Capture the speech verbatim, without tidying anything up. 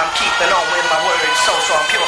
I'm keeping on with my words so, so I'm pure.